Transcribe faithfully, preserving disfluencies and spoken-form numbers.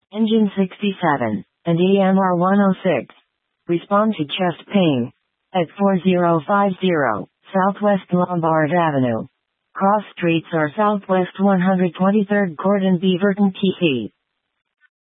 Engine sixty-seven, and E M R one oh six. Respond to chest pain. At forty fifty, Southwest Lombard Avenue. Cross streets are Southwest one hundred twenty-third Court and Beaverton, T C.